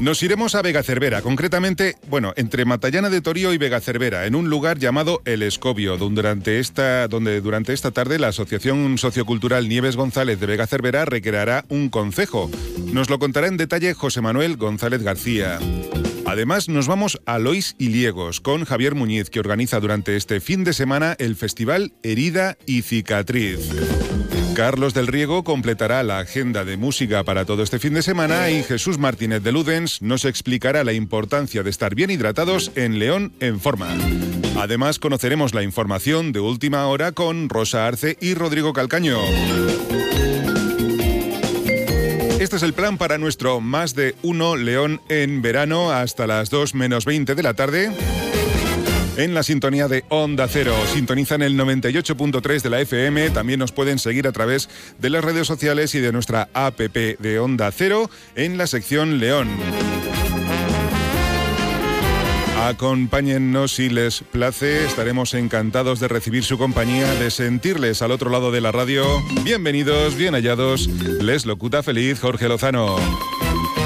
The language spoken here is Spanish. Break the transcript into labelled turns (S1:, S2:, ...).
S1: Nos iremos a Vegacervera, concretamente, entre Matallana de Torío y Vegacervera, en un lugar llamado El Escobio, donde durante esta tarde la Asociación Sociocultural Nieves González de Vegacervera recreará un concejo. Nos lo contará en detalle José Manuel González García. Además, nos vamos a Lois y Liegos con Javier Muñiz, que organiza durante este fin de semana el festival Herida y Cicatriz. Carlos del Riego completará la agenda de música para todo este fin de semana y Jesús Martínez de Ludens nos explicará la importancia de estar bien hidratados en León en Forma. Además, conoceremos la información de última hora con Rosa Arce y Rodrigo Calcaño. Este es el plan para nuestro Más de Uno León en verano hasta las 2 menos 20 de la tarde. En la sintonía de Onda Cero. Sintonizan el 98.3 de la FM. También nos pueden seguir a través de las redes sociales y de nuestra app de Onda Cero en la sección León. Acompáñennos si les place. Estaremos encantados de recibir su compañía, de sentirles al otro lado de la radio. Bienvenidos, bien hallados. Les locuta feliz Jorge Lozano.